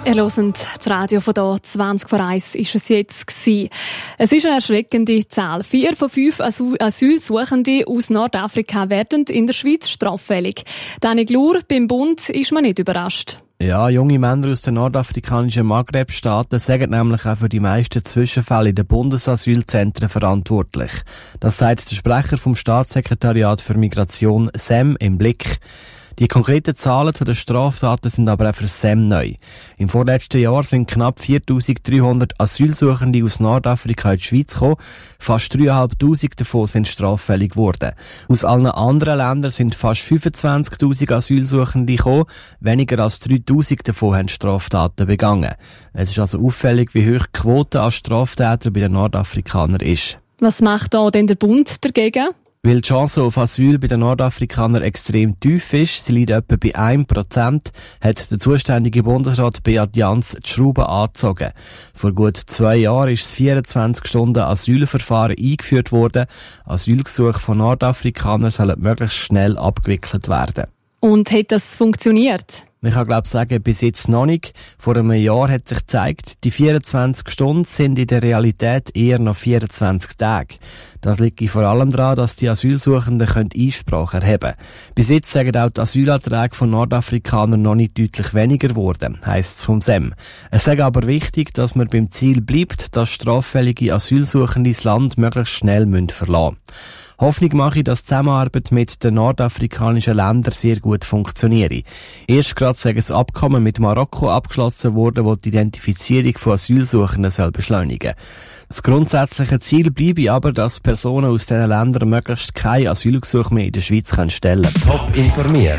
Ihr hört das Radio von hier, 20 vor 1 ist es jetzt gewesen. Es ist eine erschreckende Zahl. 4 von 5 Asylsuchende aus Nordafrika werden in der Schweiz straffällig. Dani Glur, beim Bund ist man nicht überrascht. Ja, junge Männer aus den nordafrikanischen Maghreb-Staaten sind nämlich auch für die meisten Zwischenfälle in den Bundesasylzentren verantwortlich. Das sagt der Sprecher vom Staatssekretariat für Migration, SEM, im Blick. Die konkreten Zahlen zu den Straftaten sind aber auch für SEM neu. Im vorletzten Jahr sind knapp 4'300 Asylsuchende aus Nordafrika in die Schweiz gekommen. Fast 3'500 davon sind straffällig geworden. Aus allen anderen Ländern sind fast 25'000 Asylsuchende gekommen. Weniger als 3'000 davon haben Straftaten begangen. Es ist also auffällig, wie hoch die Quote an Straftätern bei den Nordafrikanern ist. Was macht da denn der Bund dagegen? Weil die Chance auf Asyl bei den Nordafrikanern extrem tief ist, sie liegt etwa bei 1%, hat der zuständige Bundesrat Beat Jans die Schrauben angezogen. Vor gut 2 Jahren ist das 24-Stunden-Asylverfahren eingeführt worden. Asylgesuche von Nordafrikanern sollen möglichst schnell abgewickelt werden. Und hat das funktioniert? Ich kann sagen, bis jetzt noch nicht. Vor einem Jahr hat sich gezeigt, die 24 Stunden sind in der Realität eher noch 24 Tage. Das liegt vor allem daran, dass die Asylsuchenden Einsprache erheben können. Bis jetzt sagen auch die Asylanträge von Nordafrikanern noch nicht deutlich weniger geworden, heisst es vom SEM. Es ist aber wichtig, dass man beim Ziel bleibt, dass straffällige Asylsuchende das Land möglichst schnell verlassen müssen. Hoffnung mache ich, dass die Zusammenarbeit mit den nordafrikanischen Ländern sehr gut funktioniert. Erst gerade sei ein Abkommen mit Marokko abgeschlossen worden, das die Identifizierung von Asylsuchenden beschleunigen soll. Das grundsätzliche Ziel bleibe aber, dass Personen aus diesen Ländern möglichst kein Asylgesuch mehr in der Schweiz stellen können. Top informiert.